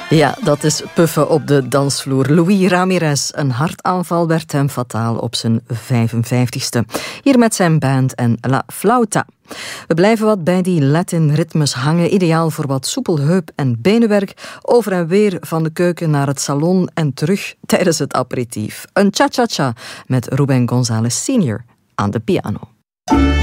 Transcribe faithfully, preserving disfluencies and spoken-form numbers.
Ja, dat is puffen op de dansvloer. Louis Ramirez, een hartaanval werd hem fataal op zijn vijfenvijftigste. Hier met zijn band en La Flauta. We blijven wat bij die Latin-ritmes hangen, ideaal voor wat soepel heup- en benenwerk, over en weer van de keuken naar het salon en terug tijdens het aperitief. Een cha-cha-cha met Rubén González senior aan de piano.